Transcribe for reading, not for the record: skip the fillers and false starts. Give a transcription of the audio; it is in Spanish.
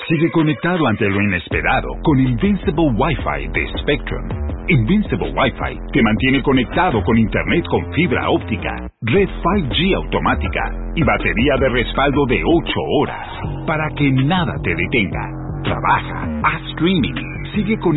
Sigue conectado ante lo inesperado con Invincible Wi-Fi de Spectrum. Invincible Wi-Fi te mantiene conectado con Internet con fibra óptica, red 5G automática y batería de respaldo de 8 horas para que nada te detenga. Trabaja, haz streaming, sigue con